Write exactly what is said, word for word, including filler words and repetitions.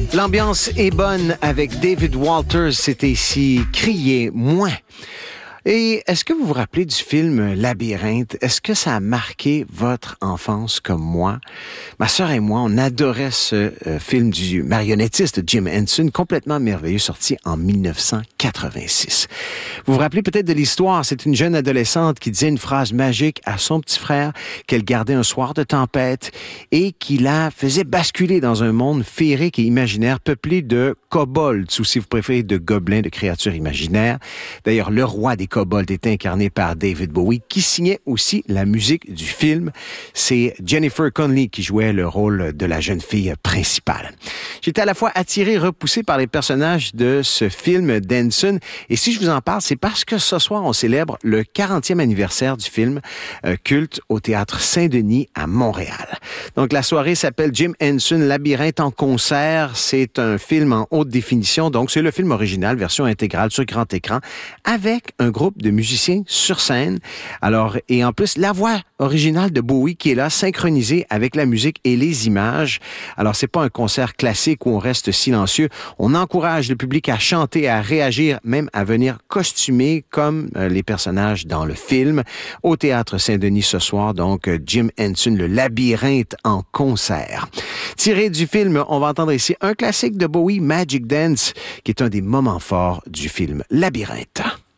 L'ambiance est bonne avec David Walters. C'était ici Criez moins. Et est-ce que vous vous rappelez du film Labyrinthe? Est-ce que ça a marqué votre enfance comme moi? Ma sœur et moi, on adorait ce euh, film du marionnettiste Jim Henson, complètement merveilleux, sorti en dix-neuf cent quatre-vingt-six. Vous vous rappelez peut-être de l'histoire? C'est une jeune adolescente qui disait une phrase magique à son petit frère qu'elle gardait un soir de tempête et qui la faisait basculer dans un monde féerique et imaginaire peuplé de kobolds, ou si vous préférez, de gobelins, de créatures imaginaires. D'ailleurs, le roi des kobolds est incarné par David Bowie, qui signait aussi la musique du film. C'est Jennifer Connelly qui jouait le rôle de la jeune fille principale. J'étais à la fois attiré et repoussé par les personnages de ce film d'Henson. Et si je vous en parle, c'est parce que ce soir, on célèbre le quarantième anniversaire du film euh, culte au Théâtre Saint-Denis à Montréal. Donc, la soirée s'appelle Jim Henson, Labyrinthe en concert. C'est un film en haute définition. Donc, c'est le film original, version intégrale sur grand écran, avec un groupe de musiciens sur scène. Alors, et en plus, la voix originale de Bowie qui est là, synchronisée avec la musique et les images. Alors, c'est pas un concert classique où on reste silencieux. On encourage le public à chanter, à réagir, même à venir costumer comme euh, les personnages dans le film. Au Théâtre Saint-Denis ce soir, donc, Jim Henson, le Labyrinthe en concert. Tiré du film, on va entendre ici un classique de Bowie, Magic Dance, qui est un des moments forts du film Labyrinthe.